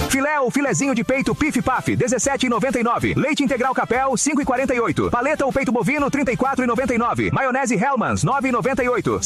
Filé ou filezinho de peito Pif Paf, 17,99. Leite integral Capel, 5,48. Paleta ou peito bovino, 34,99. Maionese Hellmann's, 9,98.